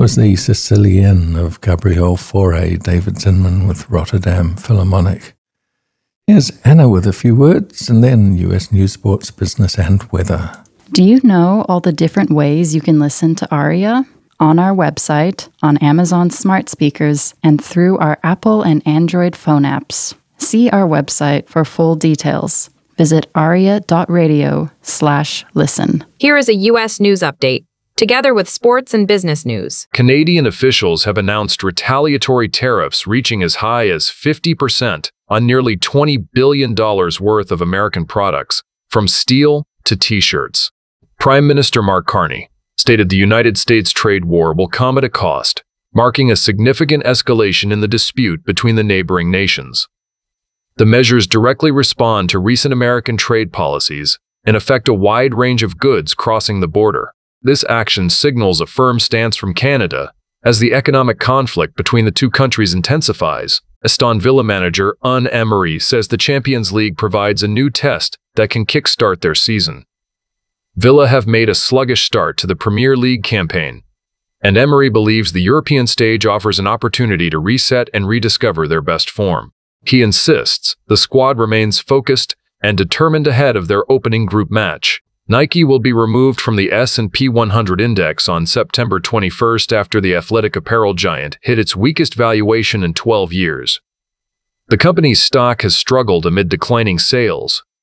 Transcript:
was the Sicilian of Gabriel Fauré, David Zinman with Rotterdam Philharmonic. Here's Anna with a few words, and then US News, Sports, Business, and Weather. Do you know all the different ways you can listen to ARIA? On our website, on Amazon smart speakers, and through our Apple and Android phone apps. See our website for full details. Visit aria.radio/listen. Here is a U.S. news update, together with sports and business news. Canadian officials have announced retaliatory tariffs reaching as high as 50% on nearly $20 billion worth of American products, from steel to T-shirts. Prime Minister Mark Carney stated the United States trade war will come at a cost, marking a significant escalation in the dispute between the neighboring nations. The measures directly respond to recent American trade policies and affect a wide range of goods crossing the border. This action signals a firm stance from Canada as the economic conflict between the two countries intensifies. Aston Villa manager Unai Emery says the Champions League provides a new test that can kickstart their season. Villa have made a sluggish start to the Premier League campaign, and Emery believes the European stage offers an opportunity to reset and rediscover their best form. He insists the squad remains focused and determined ahead of their opening group match. Nike will be removed from the S&P 100 index on September 21st after the athletic apparel giant hit its weakest valuation in 12 years. The company's stock has struggled amid declining sales,